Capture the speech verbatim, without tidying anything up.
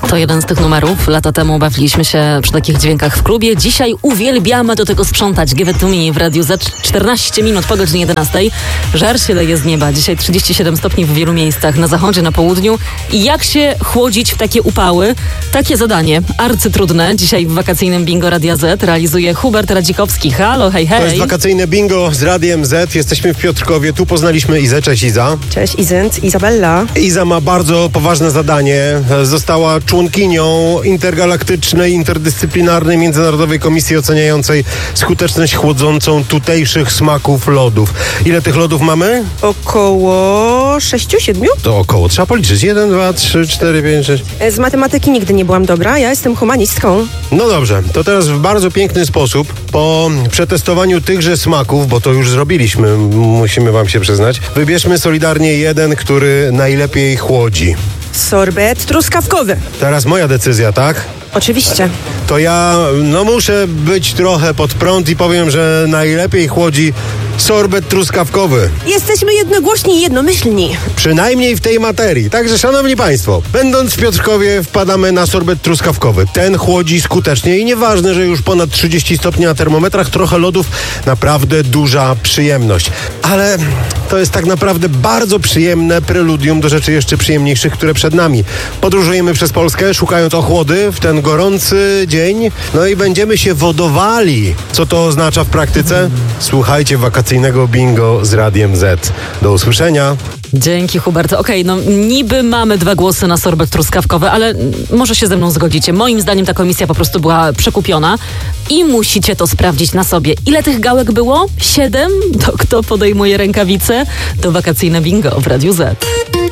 To jeden z tych numerów. Lata temu bawiliśmy się przy takich dźwiękach w klubie. Dzisiaj uwielbiamy do tego sprzątać. Give it to me w radiu za czternaście minut po godzinie jedenastej. Żar się leje z nieba. Dzisiaj trzydzieści siedem stopni w wielu miejscach. Na zachodzie, na południu. I jak się chłodzić w takie upały? Takie zadanie, arcytrudne. Dzisiaj w wakacyjnym bingo Radia Z realizuje Hubert Radzikowski. Halo, hej, hej. To jest wakacyjne bingo z Radiem Z. Jesteśmy w Piotrkowie. Tu poznaliśmy Izę. Cześć, Iza. Cześć, Izynt, Izabella. Iza ma bardzo poważne zadanie. Została członkinią intergalaktycznej, interdyscyplinarnej, międzynarodowej komisji oceniającej skuteczność chłodzącą tutejszych smaków lodów. Ile tych lodów mamy? Około sześciu, siedmiu? To około. Trzeba policzyć. Jeden, dwa, trzy, cztery, pięć, sześć. Z matematyki nigdy nie byłam dobra. Ja jestem humanistką. No dobrze. To teraz w bardzo piękny sposób, po przetestowaniu tychże smaków, bo to już zrobiliśmy, musimy wam się przyznać, wybierzmy solidarnie jeden, który najlepiej chłodzi. Sorbet truskawkowy. Teraz moja decyzja, tak? Oczywiście. To ja, no muszę być trochę pod prąd i powiem, że najlepiej chłodzi sorbet truskawkowy. Jesteśmy jednogłośni i jednomyślni. Przynajmniej w tej materii. Także, szanowni państwo, będąc w Piotrkowie, wpadamy na sorbet truskawkowy. Ten chłodzi skutecznie i nieważne, że już ponad trzydzieści stopni na termometrach, trochę lodów, naprawdę duża przyjemność. Ale to jest tak naprawdę bardzo przyjemne preludium do rzeczy jeszcze przyjemniejszych, które przed nami. Podróżujemy przez Polskę, szukając ochłody w ten gorący dzień, no i będziemy się wodowali. Co to oznacza w praktyce? Słuchajcie wakacyjnego bingo z Radiem Z. Do usłyszenia. Dzięki, Hubert. Okej, okay, no niby mamy dwa głosy na sorbet truskawkowy, ale może się ze mną zgodzicie. Moim zdaniem ta komisja po prostu była przekupiona i musicie to sprawdzić na sobie. Ile tych gałek było? Siedem? To kto podejmuje rękawice? To wakacyjne bingo w Radiu Z.